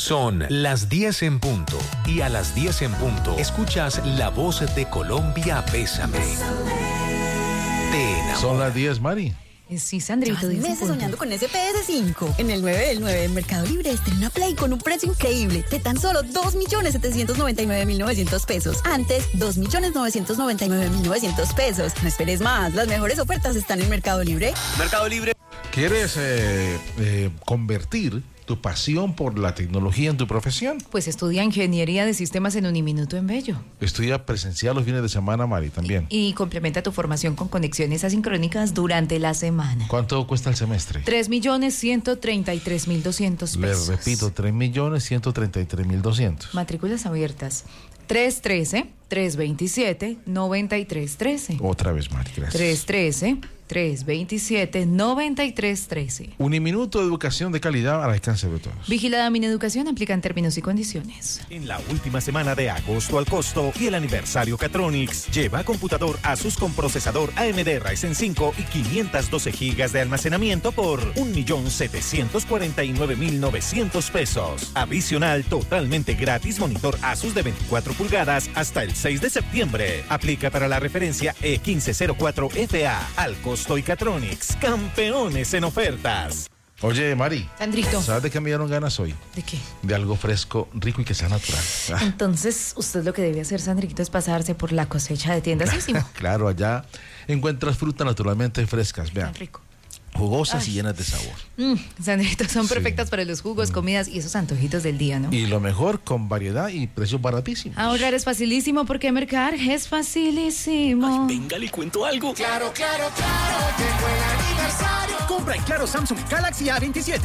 Son las 10 en punto. Y a las 10 en punto, escuchas La Voz de Colombia, Bésame. Te enamora. Son las 10, Mari. Sí, Sandrito. Llevas meses soñando con ese PS5. En el 9 del 9 en Mercado Libre estrena una Play con un precio increíble de tan solo 2.799.900 pesos. Antes, 2.999.900 pesos. No esperes más, las mejores ofertas están en Mercado Libre. Mercado Libre. ¿Quieres convertir tu pasión por la tecnología en tu profesión? Pues estudia Ingeniería de Sistemas en Uniminuto en Bello. Estudia presencial los fines de semana, Mari, también. Y complementa tu formación con conexiones asincrónicas durante la semana. ¿Cuánto cuesta el semestre? 3.133.200 pesos. Les repito, 3.133.200. Matrículas abiertas. 313-327-9313. Otra vez, Mari, gracias. 313-327-9313. Uniminuto de educación de calidad al alcance de todos. Vigilada Mineducación, aplican términos y condiciones. En la última semana de agosto al costo y el aniversario Catronics, lleva computador Asus con procesador AMD Ryzen 5 y 512 GB de almacenamiento por 1.749.900 pesos. Adicional, totalmente gratis, monitor Asus de 24 pulgadas hasta el 6 de septiembre. Aplica para la referencia E1504FA. Al costo y Catronics, campeones en ofertas. Oye, Mari. Sandrito. ¿Sabes de qué me dieron ganas hoy? ¿De qué? De algo fresco, rico y que sea natural. Entonces, usted lo que debe hacer, Sandrito, es pasarse por la cosecha de Tiendas Sísimo. Claro, allá encuentras frutas naturalmente frescas, vean. Tan rico. Jugosas y llenas de sabor. Sandrito, son Sí. perfectas para los jugos, comidas y esos antojitos del día, ¿no? Y lo mejor, con variedad y precios baratísimos. Ahorrar es facilísimo porque mercar es facilísimo. Venga, le cuento algo. Claro, llegó el aniversario. Compra en Claro Samsung Galaxy A27